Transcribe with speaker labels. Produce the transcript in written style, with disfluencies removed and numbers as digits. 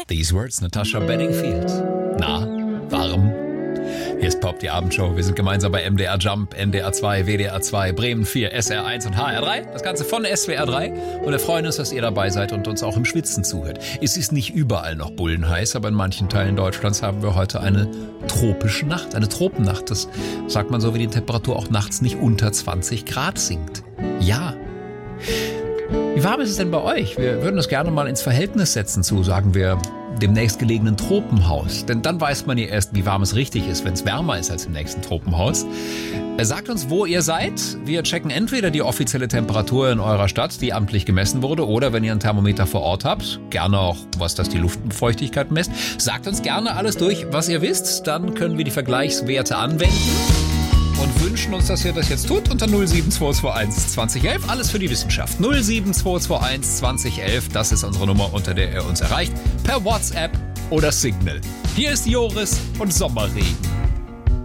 Speaker 1: These words, Natasha Bedingfield. Na, warm? Hier ist Pop, die Abendshow. Wir sind gemeinsam bei MDR Jump, NDR 2, WDR 2, Bremen 4, SR 1 und HR 3. Das Ganze von SWR 3. Und wir freuen uns, dass ihr dabei seid und uns auch im Schwitzen zuhört. Es ist nicht überall noch bullenheiß, aber in manchen Teilen Deutschlands haben wir heute eine tropische Nacht, eine Tropennacht. Das sagt man so, wie die Temperatur auch nachts nicht unter 20 Grad sinkt. Ja. Wie warm ist es denn bei euch? Wir würden das gerne mal ins Verhältnis setzen zu, sagen wir, dem nächstgelegenen Tropenhaus. Denn dann weiß man ja erst, wie warm es richtig ist, wenn es wärmer ist als im nächsten Tropenhaus. Sagt uns, wo ihr seid. Wir checken entweder die offizielle Temperatur in eurer Stadt, die amtlich gemessen wurde, oder wenn ihr ein Thermometer vor Ort habt, gerne auch, was das die Luftfeuchtigkeit misst. Sagt uns gerne alles durch, was ihr wisst. Dann können wir die Vergleichswerte anwenden. Und wünschen uns, dass ihr das jetzt tut unter 07221 2011. Alles für die Wissenschaft. 07221 2011. Das ist unsere Nummer, unter der ihr uns erreicht. Per WhatsApp oder Signal. Hier ist Joris und Sommerregen.